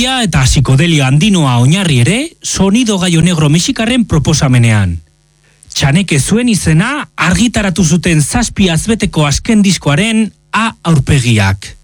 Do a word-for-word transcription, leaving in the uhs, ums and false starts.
psikodelia eta psikodelia andinoa oinarri ere, sonido gaio negro mexikarren proposamenean. Txaneke zuen izena argitaratu zuten zazpi azbeteko azken diskoaren A aurpegiak.